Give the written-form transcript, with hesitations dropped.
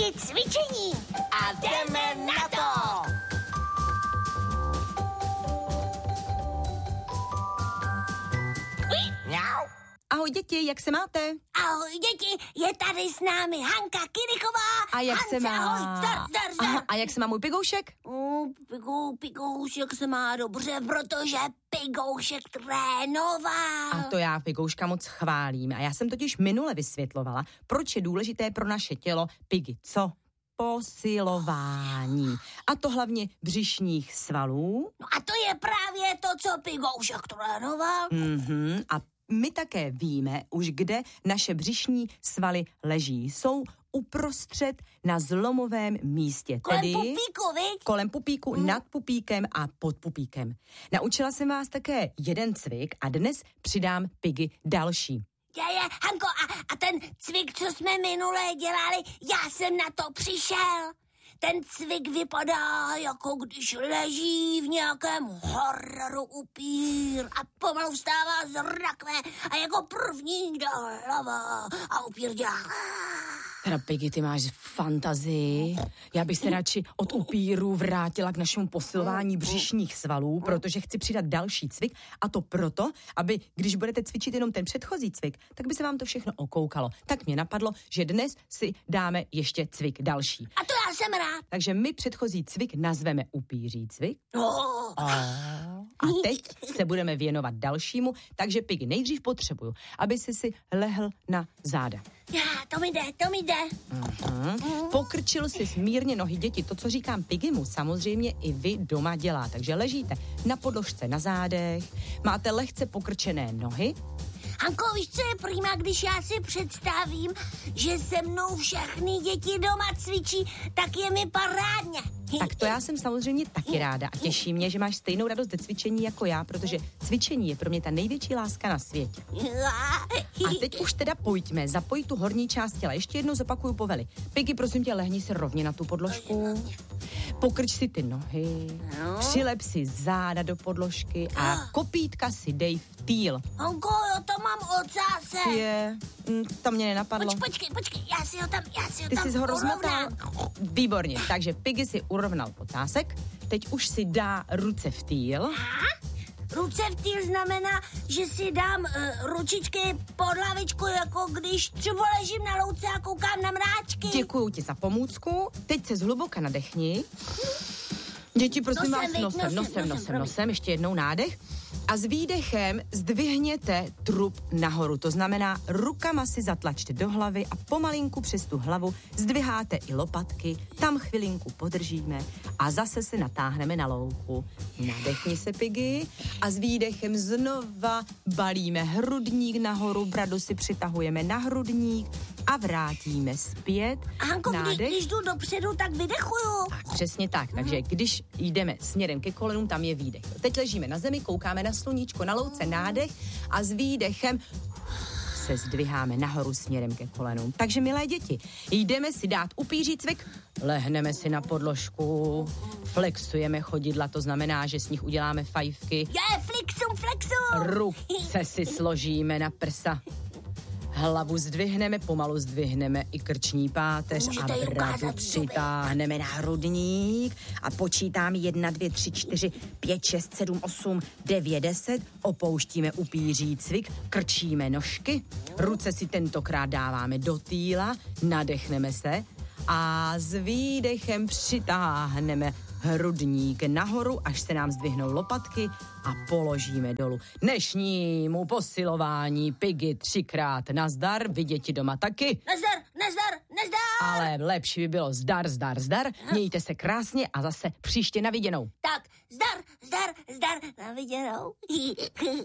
Piggy cvičení a jdeme na to! Mňau. Ahoj děti, jak se máte? Ahoj děti, je tady s námi Hanka Kirichová. A jak Hance, se má? ahoj, zdar. Aha, a jak se má můj pigoušek? Pigoušek se má dobře, protože Pigoušek trénoval. A to já Pigouška moc chválím. A já jsem totiž minule vysvětlovala, proč je důležité pro naše tělo Piggy. Co? Posilování. A to hlavně břišních svalů. No a to je právě to, co Pigoušek trénoval. A my také víme už, kde naše břišní svaly leží. Jsou uprostřed na zlomovém místě. Kolem tedy pupíku, viď? Kolem pupíku, nad pupíkem a pod pupíkem. Naučila jsem vás také jeden cvik a dnes přidám Piggy další. Hanko, a ten cvik, co jsme minule dělali, já jsem na to přišel. Ten cvik vypadá, jako když leží v nějakém hororu upír a pomalu vstává z rakve a jako první dá hlava a upír dělá. Teda Piggy, ty máš fantazii. Já bych se radši od upíru vrátila k našemu posilování břišních svalů, protože chci přidat další cvik a to proto, aby když budete cvičit jenom ten předchozí cvik, tak by se vám to všechno okoukalo. Tak mě napadlo, že dnes si dáme ještě cvik další. A to já jsem rád. Takže my předchozí cvik nazveme upíří cvik. A teď se budeme věnovat dalšímu, takže Piggy, nejdřív potřebuju, aby si lehl na záda. To mi jde. Pokrčil si smírně nohy, děti. To, co říkám Piggymu, samozřejmě i vy doma dělá. Takže ležíte na podložce na zádech, máte lehce pokrčené nohy. Hanko, víš, co je prima, když já si představím, že se mnou všechny děti doma cvičí, tak je mi parádně. Tak to já jsem samozřejmě taky ráda a těší mě, že máš stejnou radost ze cvičení jako já, protože cvičení je pro mě ta největší láska na světě. A teď už teda pojďme, zapoj tu horní část těla. Ještě jednou zopakuju povely. Piggy, prosím tě, lehni si rovně na tu podložku, pokrč si ty nohy, přilep si záda do podložky a kopítka si dej v týl. Hanko, jo, to mám ocásek. To mě nenapadlo. Počkej, já si ho tam Ty jsi ho rozmotal? urovnám. Výborně, takže Piggy si urovnal ocásek, teď už si dá ruce v týl. Ruce v týl znamená, že si dám ručičky pod hlavičku, jako když třeba ležím na louce a koukám na mráčky. Děkuju ti za pomůcku, teď se zhluboka nadechni. Děti, prosím vás, nosem, ještě jednou nádech. A s výdechem zdvihněte trup nahoru, to znamená rukama si zatlačte do hlavy a pomalinku přes tu hlavu zdviháte i lopatky, tam chvilinku podržíme a zase se natáhneme na louku. Nadechni se, Piggy, a s výdechem znova balíme hrudník nahoru, bradu si přitahujeme na hrudník a vrátíme zpět. Hanko, když jdu dopředu, tak vydechuju. Tak, přesně tak, takže když jdeme směrem ke kolenům, tam je výdech. Teď ležíme na zemi, koukáme na sluníčko, na louce nádech a s výdechem se zdviháme nahoru směrem ke kolenům. Takže, milé děti, jdeme si dát upíří cvik, lehneme si na podložku, flexujeme chodidla, to znamená, že s nich uděláme fajfky. Flexum. Ruce si složíme na prsa. Hlavu zdvihneme, pomalu zdvihneme i krční páteř a bradu přitáhneme na hrudník a počítám 1, 2, 3, 4, 5, 6, 7, 8, 9, 10. Opouštíme upíří cvik, krčíme nožky, ruce si tentokrát dáváme do týla, nadechneme se a s výdechem přitáhneme hrudník nahoru, až se nám zdvihnou lopatky a položíme dolů. Dnešnímu posilování Piggy 3krát nazdar, vy děti doma taky. Nazdar. Ale lepší by bylo zdar. Mějte se krásně a zase příště na viděnou. Tak, zdar, na viděnou.